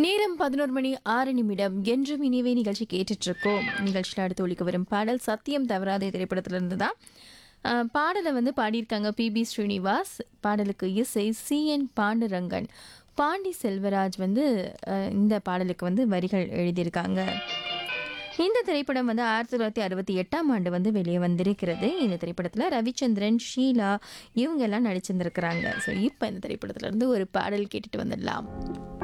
நேரம் 11:06 என்றும் இனிவே நிகழ்ச்சி கேட்டுட்டு இருக்கோம். நிகழ்ச்சியில் அடுத்து ஒலிக்க வரும் பாடல் சத்தியம் தவறாதே திரைப்படத்திலிருந்து தான். பாடலை வந்து பாடியிருக்காங்க பி ஸ்ரீனிவாஸ். பாடலுக்கு இசை CN பாண்டுரங்கன். பாண்டி செல்வராஜ் வந்து இந்த பாடலுக்கு வந்து வரிகள் எழுதியிருக்காங்க. இந்த திரைப்படம் வந்து 1968 வந்து வெளியே வந்திருக்கிறது. இந்த திரைப்படத்தில் ரவிச்சந்திரன், ஷீலா இவங்க எல்லாம் நடிச்சிருந்திருக்கிறாங்க. ஸோ இப்போ இந்த திரைப்படத்துல இருந்து ஒரு பாடல் கேட்டுட்டு வந்துடலாம்.